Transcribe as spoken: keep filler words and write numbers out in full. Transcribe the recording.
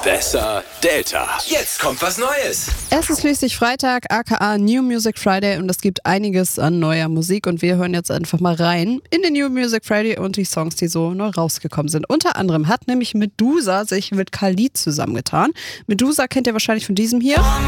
Besser Delta. Jetzt kommt was Neues. Es ist schließlich Freitag, aka New Music Friday, und es gibt einiges an neuer Musik und wir hören jetzt einfach mal rein in den New Music Friday und die Songs, die so neu rausgekommen sind. Unter anderem hat nämlich Medusa sich mit Khalid zusammengetan. Medusa kennt ihr wahrscheinlich von diesem hier.